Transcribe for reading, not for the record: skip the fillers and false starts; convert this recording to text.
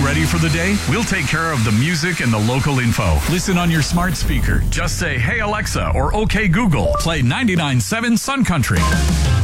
ready for the day? We'll take care of the music and the local info. Listen on your smart speaker. Just say, "Hey Alexa," or "Okay Google, play 99.7 Sun Country."